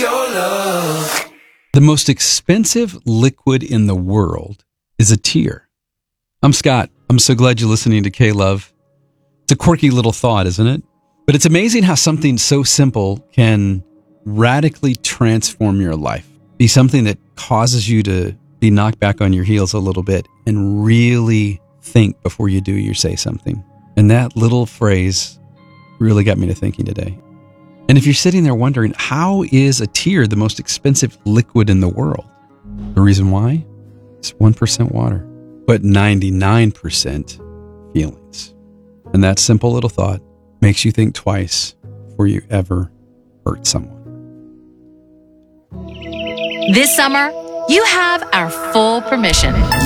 your love. The most expensive liquid in the world is a tear. I'm Scott. I'm so glad you're listening to K-Love. It's a quirky little thought, isn't it? But it's amazing how something so simple can radically transform your life. Be something that causes you to be knocked back on your heels a little bit and really think before you do or say something. And that little phrase really got me to thinking today. And if you're sitting there wondering, how is a tear the most expensive liquid in the world? The reason why? It's 1% water, but 99% feelings. And that simple little thought makes you think twice before you ever hurt someone. This summer, you have our full permission